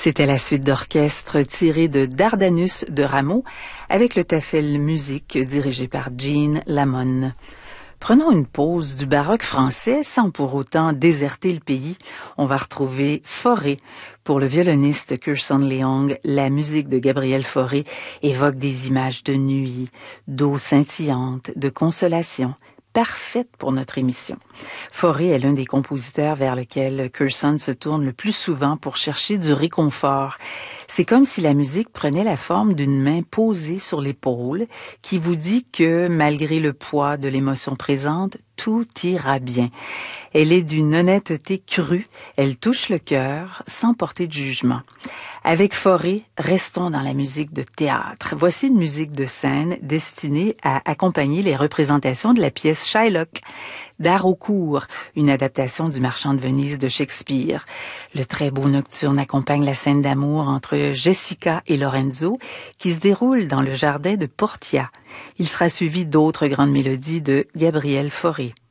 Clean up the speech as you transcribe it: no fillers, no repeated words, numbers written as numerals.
C'était la suite d'orchestre tirée de Dardanus de Rameau avec le Tafel Musique dirigé par Jean Lamon. Prenons une pause du baroque français sans pour autant déserter le pays. On va retrouver Fauré. Pour le violoniste Kirsan Leong, la musique de Gabriel Fauré évoque des images de nuit, d'eau scintillante, de consolation. Parfaite pour notre émission. Fauré est l'un des compositeurs vers lequel Kirsan se tourne le plus souvent pour chercher du réconfort. C'est comme si la musique prenait la forme d'une main posée sur l'épaule qui vous dit que, malgré le poids de l'émotion présente, tout ira bien. Elle est d'une honnêteté crue, elle touche le cœur sans porter de jugement. Avec Fauré, restons dans la musique de théâtre. Voici une musique de scène destinée à accompagner les représentations de la pièce Shylock d'Haraucourt, une adaptation du Marchand de Venise de Shakespeare. Le très beau nocturne accompagne la scène d'amour entre Jessica et Lorenzo qui se déroule dans le jardin de Portia. Il sera suivi d'autres grandes mélodies de Gabriel Fauré.